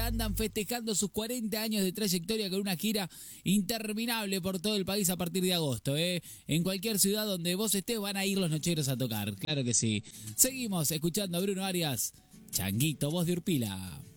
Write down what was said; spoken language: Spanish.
andan festejando sus 40 años de trayectoria con una gira interminable por todo el país a partir de agosto. En cualquier ciudad donde vos estés van a ir los Nocheros a tocar, claro que sí. Seguimos escuchando a Bruno Arias, Changuito, voz de Urpila.